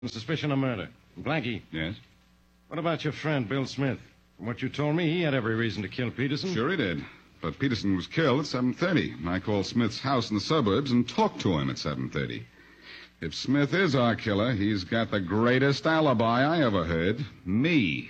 Suspicion of murder. Blackie, Yes? what about your friend, Bill Smith? From what you told me, he had every reason to kill Peterson. Sure he did. But Peterson was killed at 7:30. I called Smith's house in the suburbs and talked to him at 7:30. If Smith is our killer, he's got the greatest alibi I ever heard. Me.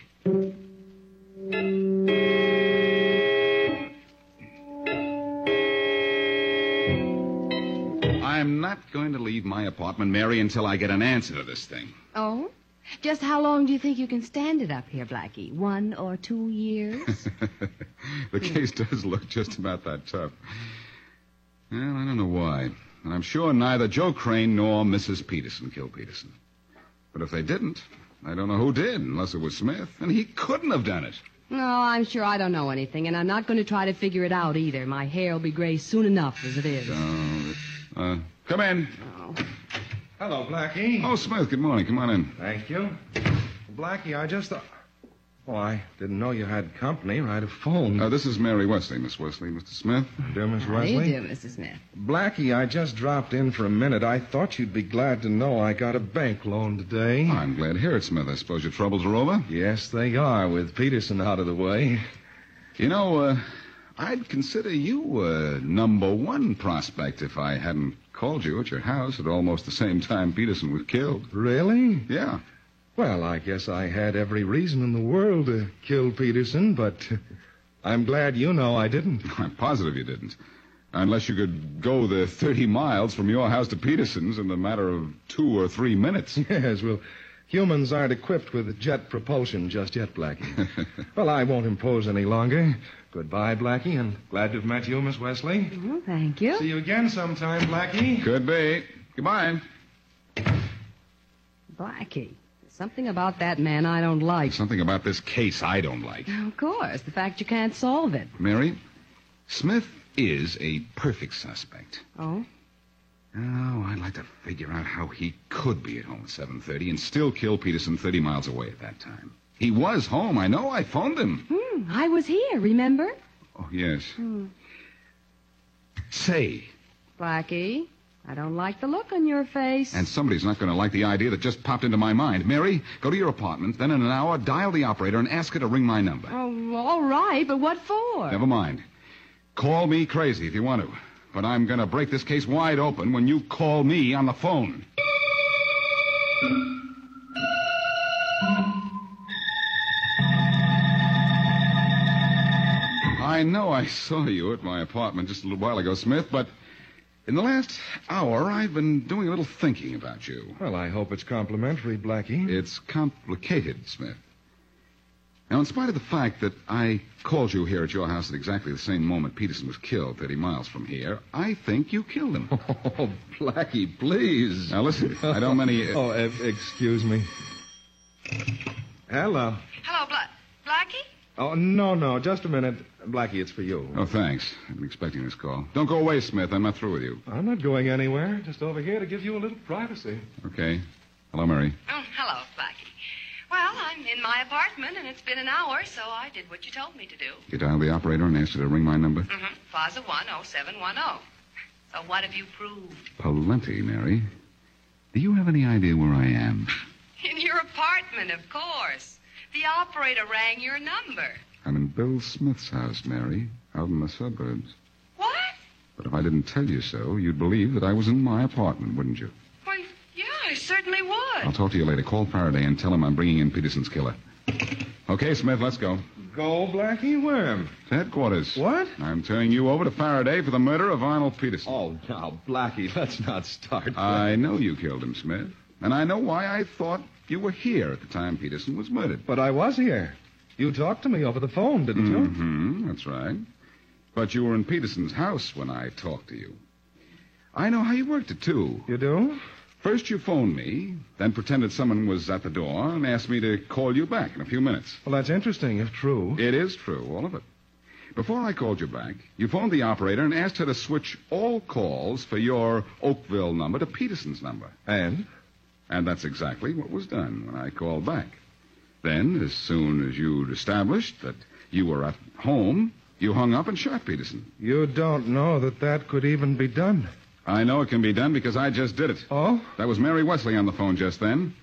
I'm not going to leave my apartment, Mary, until I get an answer to this thing. Oh? Just how long do you think you can stand it up here, Blackie? 1 or 2 years? The case does look just about that tough. Well, I don't know why. And I'm sure neither Joe Crane nor Mrs. Peterson killed Peterson. But if they didn't, I don't know who did, unless it was Smith. And he couldn't have done it. No, I'm sure I don't know anything, and I'm not going to try to figure it out either. My hair will be gray soon enough as it is. Come in. Oh. Hello, Blackie. Oh, Smith, good morning. Come on in. Thank you. Blackie, I just thought... Oh, I didn't know you had company. I'd have phoned. This is Mary Wesley, Miss Wesley. Mr. Smith? Dear Miss How Wesley. do you do, Mr. Smith? Blackie, I just dropped in for a minute. I thought you'd be glad to know I got a bank loan today. I'm glad to hear it, Smith. I suppose your troubles are over? Yes, they are, with Peterson out of the way. You know, I'd consider you a number one prospect if I hadn't called you at your house at almost the same time Peterson was killed. Really? Yeah. Well, I guess I had every reason in the world to kill Peterson, but I'm glad you know I didn't. I'm positive you didn't. Unless you could go the 30 miles from your house to Peterson's in a matter of 2 or 3 minutes. Yes, well, humans aren't equipped with jet propulsion just yet, Blackie. Well, I won't impose any longer. Goodbye, Blackie, and glad to have met you, Miss Wesley. Oh, thank you. See you again sometime, Blackie. Could be. Goodbye. Blackie, there's something about that man I don't like. Something about this case I don't like. Of course, the fact you can't solve it. Mary, Smith is a perfect suspect. Oh? Oh, I'd like to figure out how he could be at home at 7:30 and still kill Peterson 30 miles away at that time. He was home, I know. I phoned him. I was here, remember? Oh, yes. Say, Blackie, I don't like the look on your face. and somebody's not going to like the idea that just popped into my mind. Mary, go to your apartment, then in an hour, dial the operator and ask her to ring my number. Oh, all right, but what for? Never mind. Call me crazy if you want to. But I'm going to break this case wide open when you call me on the phone. I know I saw you at my apartment just a little while ago, Smith, but in the last hour, I've been doing a little thinking about you. Well, I hope it's complimentary, Blackie. It's complicated, Smith. Now, in spite of the fact that I called you here at your house at exactly the same moment Peterson was killed 30 miles from here, I think you killed him. Oh, Blackie, please. Now, listen, I don't many... Excuse me. Hello. Hello, Blackie? Oh, no, just a minute. Blackie, it's for you. Oh, thanks. I've been expecting this call. Don't go away, Smith. I'm not through with you. I'm not going anywhere. Just over here to give you a little privacy. Okay. Hello, Mary. Oh, hello, Blackie. Well, I'm in my apartment, and it's been an hour, so I did what you told me to do. You dialed the operator and asked her to ring my number? Plaza 10710. So what have you proved? Plenty, Mary. Do you have any idea where I am? In your apartment, of course. The operator rang your number. I'm in Bill Smith's house, Mary, out in the suburbs. What? But if I didn't tell you so, you'd believe that I was in my apartment, wouldn't you? Why, yeah, I certainly would. I'll talk to you later. Call Faraday and tell him I'm bringing in Peterson's killer. Okay, Smith, let's go. Go, Blackie? Where? To headquarters. What? I'm turning you over to Faraday for the murder of Arnold Peterson. Oh, now, Blackie, let's not start. I know you killed him, Smith. And I know why I thought you were here at the time Peterson was murdered. But I was here. You talked to me over the phone, didn't you? Mm-hmm, that's right. But you were in Peterson's house when I talked to you. I know how you worked it, too. You do? First you phoned me, then pretended someone was at the door and asked me to call you back in a few minutes. Well, that's interesting, if true. It is true, all of it. Before I called you back, you phoned the operator and asked her to switch all calls for your Oakville number to Peterson's number. And? And that's exactly what was done when I called back. Then, as soon as you'd established that you were at home, you hung up and shot Peterson. You don't know that could even be done. I know it can be done because I just did it. Oh? That was Mary Wesley on the phone just then.